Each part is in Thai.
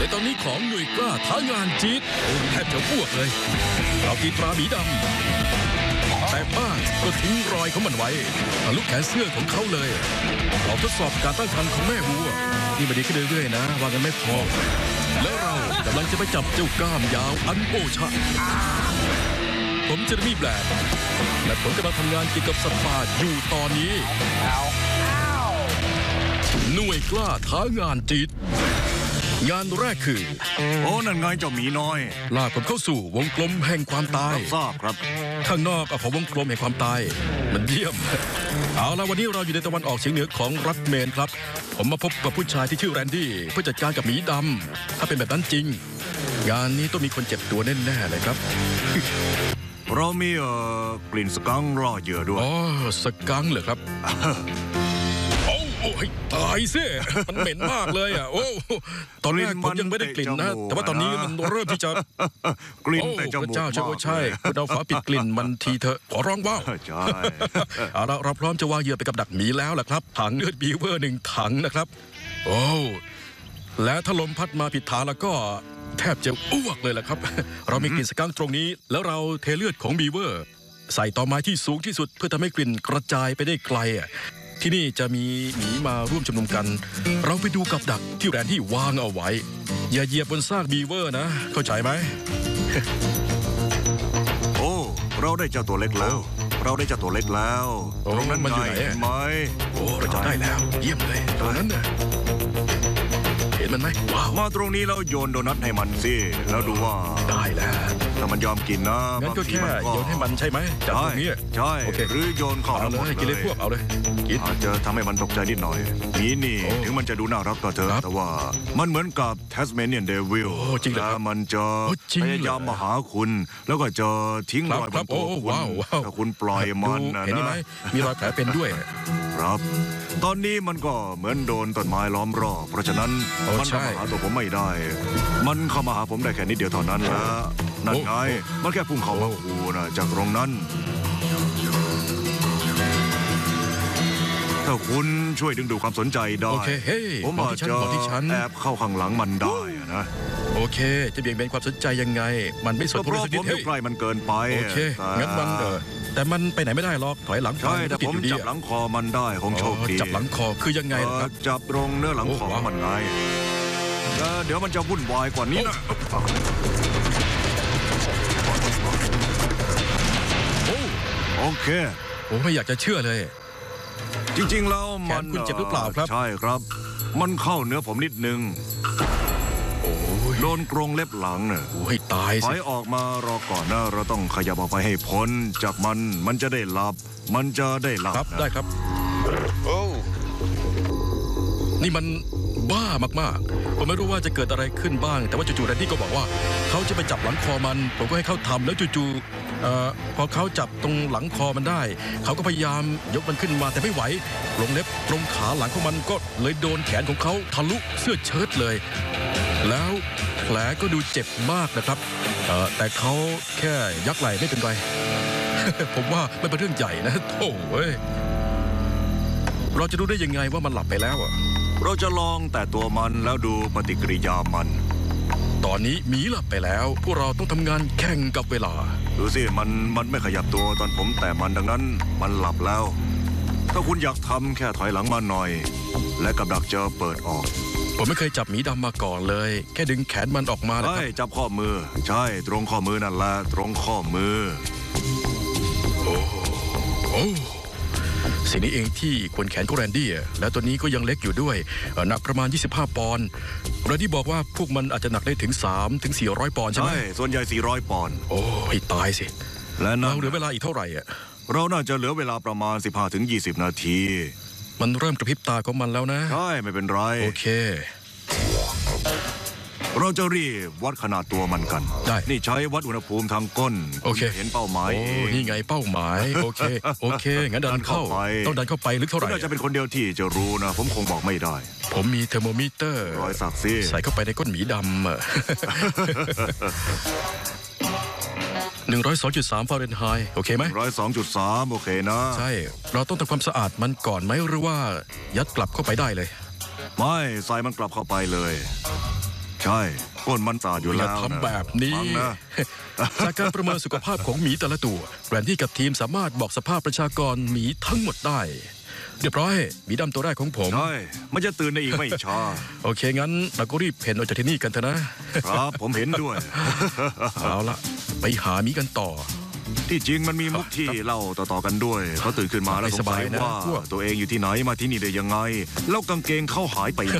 ตอนนี้ของหน่วยกล้าท้างานจี๊ดแทบจะอ้วกเลยเราตีตราหมีดำแต่บ้านก็ทิ้งรอยของมันไว้ทะลุแขนเสื้อของเขาเลยเราทดสอบการตั้งครรภ์ของแม่วัวนี่มันดีขึ้นเรื่อยๆนะว่ากันไม่พอแล้วเรากำลังจะไปจับเจ้าก้ามยาวอันโอชะผมเจอร์มี่แบล็กและผมกำลังทำงานเกี่ยวกับสัตว์ป่าอยู่ตอนนี้หน่วยกล้าท้างานจี๊ดงานแรกคือโอ้นั่นไงเจ้าหมีน้อยลากผมเข้าสู่วงกลมแห่งความตายทราบครับข้างนอกของวงกลมแห่งความตายมันเยี่ยมเอาละวันนี้เราอยู่ในตะวันออกเฉียงเหนือของรัฐเมนครับผมมาพบกับผู้ชายที่ชื่อแรนดี้เพื่อจัดการกับหมีดำถ้าเป็นแบบนั้นจริงงานนี้ต้องมีคนเจ็บตัวแน่ๆเลยครับเรามีกลิ่นสกังรอเหยื่อด้วยอ๋อสกังเหรอครับโอ้ยตายสิมันเหม็นมากเลยอ่ะโอ้ตอนแรกผมยังไม่ได้กลิ่นนะแต่ว่าตอนนี้มันเริ่มที่จะกลิ่นแต่จมูกเจ้าใช่คุณเอาฝาปิดกลิ่นมันทีเถอะขอร้องว่าใช่เอาละเราพร้อมจะวางเหยื่อไปกับดักหมีแล้วล่ะครับถังเลือดบีเวอร์1 ถังนะครับโอ้และถ้าลมพัดมาผิดทางแล้วก็แทบจะอ้วกเลยล่ะครับเรามีกลิ่นสกังตรงนี้แล้วเราเทเลือดของบีเวอร์ใส่ตอไม้ที่สูงที่สุดเพื่อทำให้กลิ่นกระจายไปได้ไกลที่นี่จะมีหมีมาร่วมชุมนุมกันเราไปดูกับดักที่แรนที่วางเอาไว้อย่าเหยียบบนซากบีเวอร์นะเข้าใจไหมโอ้เราได้เจ้าตัวเล็กแล้วตรงนั้นมันอยู่ไหนไหมโอ้เราจะได้แล้วเยี่ยมเลยตรงนั้นน่ะเห็นมันไหมว้าวมาตรงนี้แล้วโยนโดนัทให้มันสิแล้วดูว่าได้แล้วถ้ามันยอมกินนะงั้นก็แค่โยนให้มันใช่ไหมจากตรงนี้ใช่โอเคหรือโยนเข้าเอาเลยกินเลยพวกเอาเลยอาจจะทำให้มันตกใจนิดหน่อยนี่ถึงมันจะดูน่ารักก็เถอะแต่ว่ามันเหมือนกับแทสเมเนียนเดวิลแต่มันจะพยายามมาหาคุณแล้วก็จะทิ้งรอยบนตัวคุณถ้าคุณปล่อยมันนะเห็นไหมมีรอยแผลเป็นด้วยครับตอนนี้มันก็เหมือนโดนต้นไม้ล้อมรอบเพราะฉะนั้นมันเข้ามาหาตัวผมไม่ได้มันเข้ามาหาผมได้แค่นิดเดียวเท่านั้นนะนั่นไงมันแค่พุ่งเข้ามาขู่นะจากตรงนั้นถ้าคุณช่วยดึงดูดความสนใจได้ผมอาจจะแอบเข้าข้างหลังมันได้นะโอเคจะเบี่ยงเบนความสนใจยังไงมันไม่สนเพราะผมอยู่ใกล้มันเกินไปโอเคงั้นมันแต่มันไปไหนไม่ได้หรอกถอยหลังใช่แต่ผมจับหลังคอมันได้ของโชคดีจับหลังคอคือยังไงครับจับตรงเนื้อหลังคอมันไงเดี๋ยวมันจะวุ่นวายกว่านี้นะโอเคโอ้ไม่อยากจะเชื่อเลยจริงๆแล้วมันคุณเจ็บหรือเปล่าครับใช่ครับมันเข้าเนื้อผมนิดนึงโดนกรงเล็บหลังเนี่ยให้ตายสิถอยออกมารอก่อนนะเราต้องขยับออกไปให้พ้นจากมันจะได้หลับครับได้ครับโอ้นี่มันบ้ามากๆผมไม่รู้ว่าจะเกิดอะไรขึ้นบ้างแต่ว่าจู่ๆแรนดี้ก็บอกว่าเขาจะไปจับหลังคอมันผมก็ให้เขาทำแล้วจู่ๆพอเขาจับตรงหลังคอมันได้เขาก็พยายามยกมันขึ้นมาแต่ไม่ไหวลงเล็บตรงขาหลังของมันก็เลยโดนแขนของเขาทะลุเสื้อเชิ้ตเลยแล้วแผลก็ดูเจ็บมากนะครับแต่เขาแค่ยักไหล่ไม่เป็นไร ผมว่าไม่เป็นเรื่องใหญ่นะโถ่เว้ยเราจะรู้ได้ยังไงว่ามันหลับไปแล้วเราจะลองแต่ตัวมันแล้วดูปฏิกิริยามันตอนนี้หมีหลับไปแล้วพวกเราต้องทำงานแข่งกับเวลาดูสิมันไม่ขยับตัวตอนผมแต่มันดังนั้นมันหลับแล้วถ้าคุณอยากทำแค่ถอยหลังมาหน่อยและกับดักจะเปิดออกผมไม่เคยจับหมีดำมาก่อนเลยแค่ดึงแขนมันออกมาใช่จับข้อมือใช่ตรงข้อมือนั่นแหละตรงข้อมือโอ้สิ่งนี้เองที่ขนแขนของแรนดี้แล้วตัวนี้ก็ยังเล็กอยู่ด้วยหนักประมาณ25 ปอนด์แรนดี้บอกว่าพวกมันอาจจะหนักได้ถึง3 ถึง 400 ปอนด์ใช่ไหมใช่ส่วนใหญ่400 ปอนด์โอ้ให้ตายสิและเราเหลือเวลาอีกเท่าไหร่เราน่าจะเหลือเวลาประมาณ15 ถึง 20 นาทีมันเริ่มกระพริบตาของมันแล้วนะใช่ไม่เป็นไรโอเคเราจะรีบวัดขนาดตัวมันกันได้นี่ใช้วัดอุณหภูมิทางก้นโอเคเห็นเป้าหมายนี่ไงเป้าหมายโอเคงั้นดันเข้าต้องดันเข้าไปลึกเท่าไหร่น่าจะเป็นคนเดียวที่จะรู้นะผมคงบอกไม่ได้ผมมีเทอร์โมมิเตอร์รอยสักซี่ใส่เข้าไปในก้นหมีดำ102.3 ฟาเรนไฮต์โอเคไหม 102.3โอเคนะใช่เราต้องทำความสะอาดมันก่อนไหมหรือว่ายัดกลับเข้าไปได้เลยไม่ใส่มันกลับเข้าไปเลยแค่ใช่ก้นมันสาดอยู่อแล้ย่าว ทำแบบนี้ฟังนะจากการประเมินสุขภาพของหมีแต่ละตัวแรนดี้กับทีมสามารถบอกสภาพประชากรหมีทั้งหมดได้เรียบร้อยหมีดำตัวแรกของผมใช่มันจะตื่นในอีกไม่ช้าโอเคงั้นเราก็รีบเพ่นออกจากที่นี่กันเถอะนะครับผมเห็นด้วยเอาละไปหาหมีกันต่อที่จริงมันมีมุกที่เล่าต่อๆกันด้วยเขาตื่นขึ้นมาแล้วสงสัยว่าตัวเองอยู่ที่ไหนมาที่นี่ได้ยังไง แล้วกางเกงเขาหายไปไหน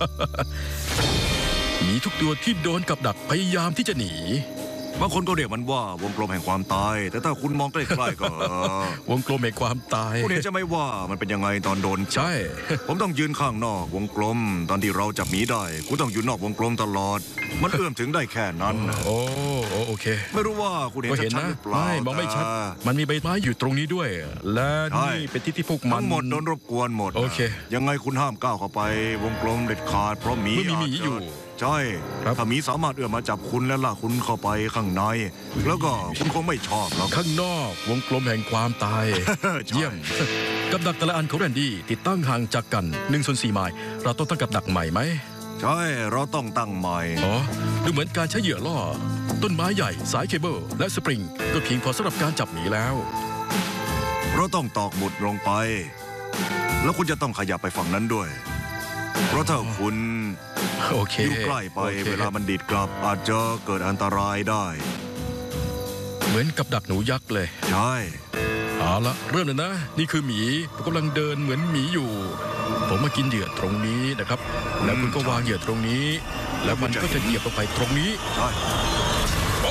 หมีทุกตัวที่โดนกับดักพยายามที่จะหนีบางคนก็เรียกมันว่าวงกลมแห่งความตาย แต่ถ้าคุณมองใกล้ๆก็วงกลมแห่งความตายคุณเห็นจะไม่ว่ามันเป็นยังไงตอนโดนจับใช่ผมต้องยืนข้างนอกวงกลม ตอนที่เราจับหมีได้คุณต้องอยู่นอกวงกลมตลอด มันเอื้อมถึงได้แค่นั้นโอเคไม่รู้ว่าคุณเห็นก็เห็นชัดนะๆหรือเปล่าไม่มองไม่ชัดแต่มันมีใบไม้อยู่ตรงนี้ด้วย และใช่นี่เป็นที่ที่พวกมันทั้งหมดโดนรบกวนหมดโอเคยังไงคุณห้ามก้าวเข้าไปวงกลมเด็ดขาดเพราะหมีเมื่อมีหมีาจจะอยู่ใช่ครับถ้าหมีสามารถเอื้อมมาจับคุณและลากคุณเข้าไปข้างใน แล้วก็คุณคงไม่ชอบหรอกข้างนอกวงกลมแห่งความตายใช่เยี่ยม กับดักแต่ละอันของแรนดี้ติดตั้งห่างจากกัน1/4 ไมล์เราต้องตั้งกับดักใหม่ไหมใช่เราต้องตั้งใหม่อ๋อดูเหมือนการใช้เหยื่อล่อ ต้นไม้ใหญ่สายเคเบิลและสปริงก็เพียงพอสำหรับการจับหมีแล้วเราต้องตอกหมุดลงไป แล้วคุณจะต้องขยับไปฝั่งนั้นด้วย เพราะถ้าคุณโอเคอยู่ใกล้ไปโอคเวลามันดีดกลับอาจจะเกิดอันตรายได้เหมือนกับดักหนูยักษ์เลยใช่เอาละเริ่มเลยนะ นี่คือหมีผมกำลังเดินเหมือนหมีอยู่ ผมมากินเหยื่อตรงนี้นะครับ แล้วคุณก็วางเหยื่อตรงนี้ แล้วมันก็จะเหยียบลงไปตรงนี้ใช่โอ้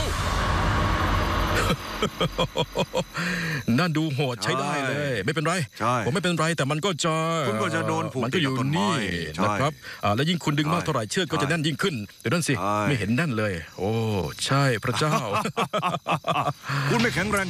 นั่นดูโหดใช้ได้เลย ไม่เป็นไรใช่ผมไม่เป็นไรแต่มันก็จะคุณก็จะโดนผูกมันก็อยู่ติดกับต้นไม้นี่ใช่นะครับแล้วยิ่งคุณดึงมากใช่เท่าไหร่เชือกก็จะใช่แน่นยิ่งขึ้นเดี๋ยวนั่นสิใช่ไม่เห็นแน่นเลย โอ้ใช่พระเจ้าคุณไม่แข็งแรง